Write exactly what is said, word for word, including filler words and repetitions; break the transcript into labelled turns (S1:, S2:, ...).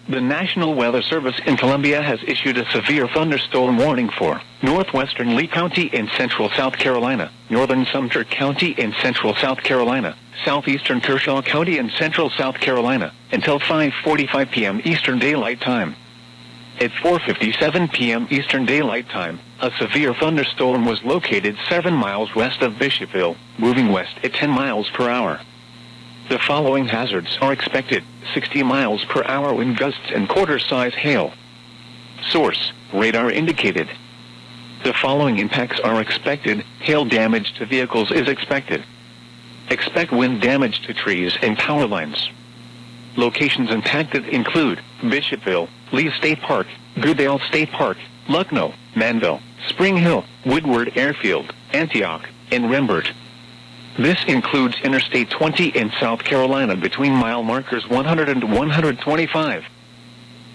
S1: The National Weather Service in Columbia has issued a severe thunderstorm warning for northwestern Lee County in central South Carolina, northern Sumter County in central South Carolina, southeastern Kershaw County in central South Carolina, until five forty-five p.m. Eastern Daylight Time. At four fifty-seven p.m. Eastern Daylight Time, a severe thunderstorm was located seven miles west of Bishopville, moving west at ten miles per hour. The following hazards are expected: sixty miles per hour wind gusts and quarter-size hail. Source: radar indicated. The following impacts are expected: hail damage to vehicles is expected. Expect wind damage to trees and power lines. Locations impacted include Bishopville, Lee State Park, Goodale State Park, Lucknow, Manville, Spring Hill, Woodward Airfield, Antioch, and Rembert. This includes Interstate twenty in South Carolina between mile markers one hundred and one hundred twenty-five.